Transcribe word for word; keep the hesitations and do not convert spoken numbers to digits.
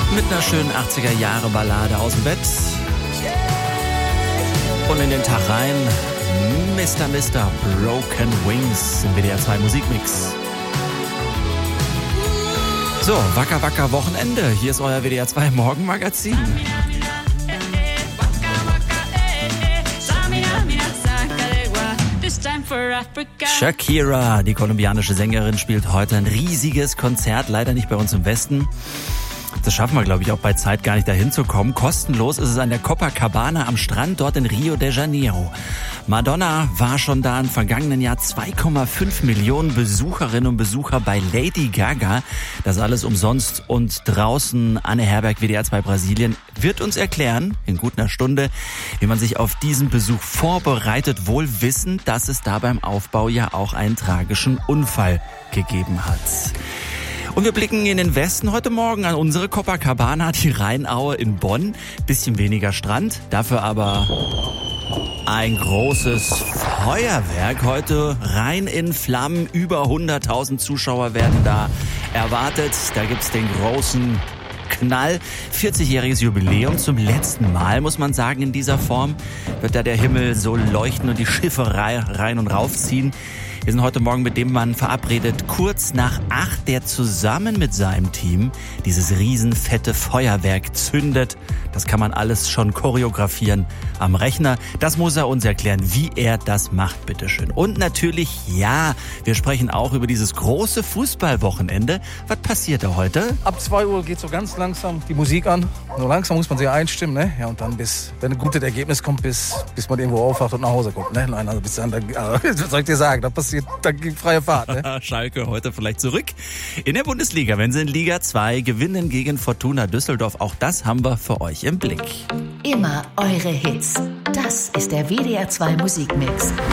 Mit einer schönen achtziger-Jahre-Ballade aus dem Bett. Und in den Tag rein Mister Mister Broken Wings im W D R zwei Musikmix. So, Wacker Wacker Wochenende. Hier ist euer W D R zwei Morgenmagazin. Shakira, die kolumbianische Sängerin, spielt heute ein riesiges Konzert, leider nicht bei uns im Westen. Das schaffen wir, glaube ich, auch bei Zeit gar nicht dahin zu kommen. Kostenlos ist es an der Copacabana am Strand, dort in Rio de Janeiro. Madonna war schon da im vergangenen Jahr. zwei Komma fünf Millionen Besucherinnen und Besucher bei Lady Gaga. Das alles umsonst und draußen. Anne Herberg, W D R zwei Brasilien, wird uns erklären, in gut einer Stunde, wie man sich auf diesen Besuch vorbereitet, wohl wissend, dass es da beim Aufbau ja auch einen tragischen Unfall gegeben hat. Und wir blicken in den Westen heute Morgen an unsere Copacabana, die Rheinaue in Bonn. Bisschen weniger Strand, dafür aber ein großes Feuerwerk. Heute rein in Flammen, über hunderttausend Zuschauer werden da erwartet. Da gibt's den großen Knall. vierzigjähriges Jubiläum zum letzten Mal, muss man sagen, in dieser Form. Wird da der Himmel so leuchten und die Schiffe rein und raufziehen. Wir sind heute Morgen mit dem Mann verabredet, kurz nach acht, der zusammen mit seinem Team dieses riesenfette Feuerwerk zündet. Das kann man alles schon choreografieren am Rechner. Das muss er uns erklären, wie er das macht, bitteschön. Und natürlich, ja, wir sprechen auch über dieses große Fußballwochenende. Was passiert da heute? Ab zwei Uhr geht so ganz langsam die Musik an. So langsam muss man sich einstimmen, ne? Ja, und dann bis, wenn ein gutes Ergebnis kommt, bis, bis man irgendwo aufwacht und nach Hause kommt, ne? Nein, also bis dann, also, was soll ich dir sagen, da passiert, da gibt freie Fahrt, ne? Schalke heute vielleicht zurück in der Bundesliga, wenn sie in Liga zwei gewinnen gegen Fortuna Düsseldorf. Auch das haben wir für euch im Blick. Immer eure Hits. Das ist der W D R zwei Musikmix.